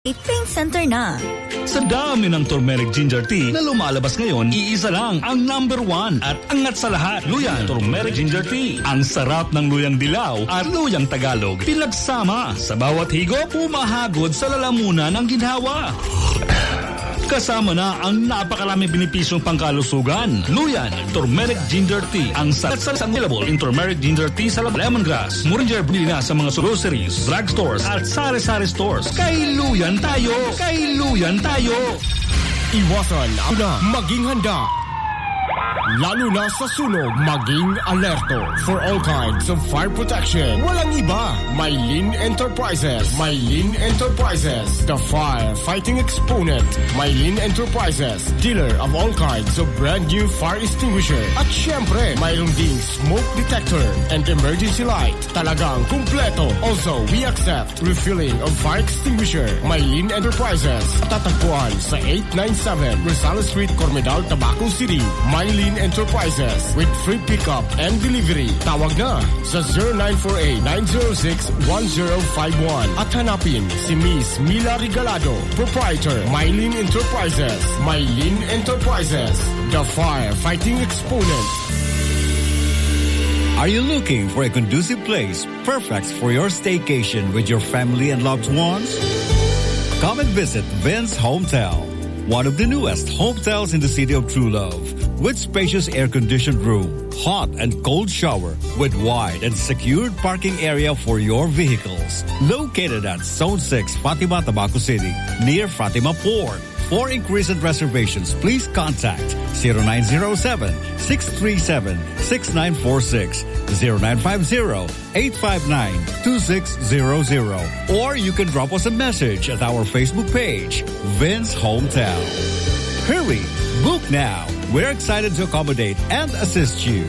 Pain Center na. Sa dami ng turmeric ginger tea na lumalabas ngayon, iisa lang ang #1 at angat sa lahat. Luyan Turmeric Ginger Tea. Ang sarap ng luyang dilaw at luyang Tagalog pinagsama. Sa bawat higop, pumahagod sa lalamunan ng ginhawa. Kasama na ang napakaraming benepisyong pangkalusugan. Luyan Turmeric Ginger Tea. Ang sarap available in Turmeric Ginger Tea sa lemongrass. Muringer bili na sa mga groceries, drugstores at sari-sari stores. Kay Luyan tayo! Kay Luyan tayo! Iwasan ang maging handa. Lalo na sa sunog, maging alerto. For all kinds of fire protection, walang iba. Mylene Enterprises. Mylene Enterprises, the fire-fighting exponent. Mylene Enterprises, dealer of all kinds of brand new fire extinguisher. At syempre, mayroon ding smoke detector and emergency light. Talagang kumpleto. Also, we accept refilling of fire extinguisher. Mylene Enterprises, tatagpuan sa 897 Rosales Street, Cormedal, Tabaco City. Mylene Enterprises with free pickup and delivery. Tawag na sa 0948-906-1051 at hanapin si Miss Mila Regalado, proprietor, Mylene Enterprises. Mylene Enterprises, the fire-fighting exponent. Are you looking for a conducive place perfect for your staycation with your family and loved ones? Come and visit Vince Hometel, one of the newest hotels in the city of True Love, with spacious air-conditioned room, hot and cold shower, with wide and secured parking area for your vehicles. Located at Zone 6, Fatima, Tabaco City, near Fatima Port. For inquiries and reservations, please contact 0907-637-6946, 0950-859-2600, or you can drop us a message at our Facebook page, Vince Hometel. Hurry! Book now! We're excited to accommodate and assist you.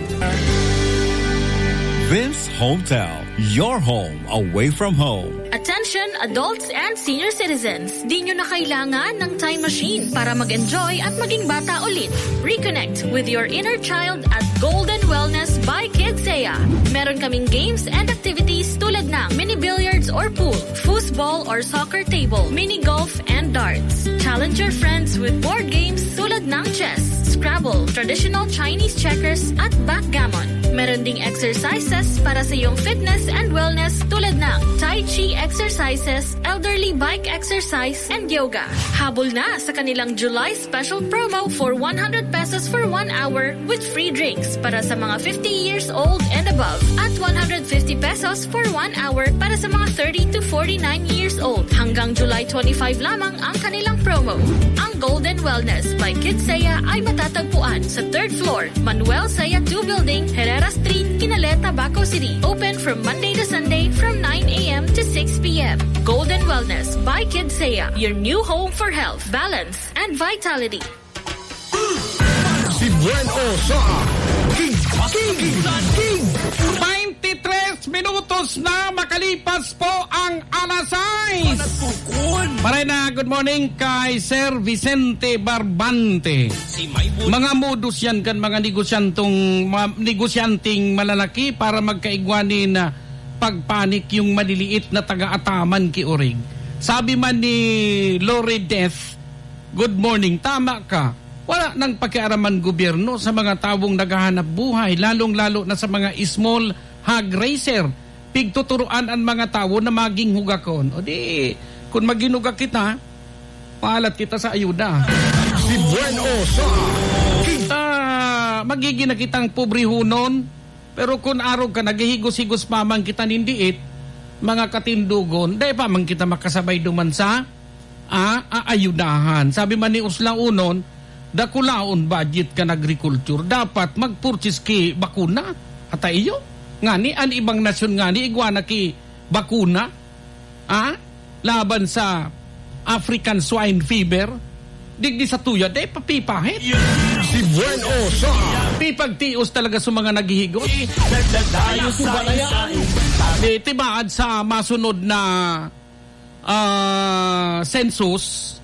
Vince Hometel, your home away from home. Attention adults and senior citizens, di nyo na kailangan ng time machine para mag-enjoy at maging bata ulit. Reconnect with your inner child at Golden Wellness by Kidsaya. Meron kaming games and activities tulad ng mini billiards or pool, foosball or soccer table, mini golf and darts. Challenge your friends with board games tulad ng chess, Scrabble, traditional Chinese checkers at backgammon. Meron ding exercises para sa iyong fitness and wellness tulad ng Tai Chi exercises, elderly bike exercise, and yoga. Habol na sa kanilang July special promo for 100 pesos for 1 hour with free drinks para sa mga 50 years old and above at 150 pesos for 1 hour para sa mga 30 to 49 years old. Hanggang July 25 lamang ang kanilang promo. Ang Golden Wellness by Kidsaya ay matatagpuan sa 3rd floor, Manuel Saya 2 Building, Herrera Street, Kinaleta, Baco City. Open from Monday to Sunday from 9 a.m. to 6 p.m. Golden Wellness by Kidsaya, your new home for health, balance, and vitality. Si Bueno sa King 23 minutos na makalipas po ang alas 6. Maray na good morning kay Sir Vicente Barbante. Mga modus yan kan mga negosyanteng malalaki para magkaigwani na pagpanik yung maliliit na taga-ataman ki Orig. Sabi man ni Lori Death, good morning, tama ka. Wala nang pakiaraman gobyerno sa mga tawong naghahanap buhay, lalong-lalo na sa mga small hog racer. Pigtuturuan ang mga tawo na maging hugakon. O di, kung maginuga kita, pahalat kita sa ayuda. Si Bueno sa magiging na kitang pobrihunon, pero kung araw ka nagihigos-higos pa man kita nindiit, mga katindugon, dahil pa man kita makasabay duman sa aayudahan. Sabi man ni Usla Unon, dakulaon budget ka agriculture, dapat mag-purchase ki bakuna. At iyo, ngani, an ibang nasyon ngani, igwana ki bakuna, laban sa African swine fever, digdi sa tuya, dahil papipahit. Si Bueno sa pipagtios talaga sa mga naghihigos. Tibaad sa masunod na census,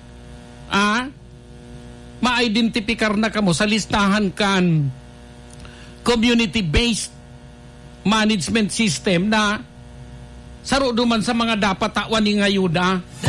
ma-identifikar na kamo sa listahan kan community-based management system na saro duman sa mga dapat tawan ng ayuda.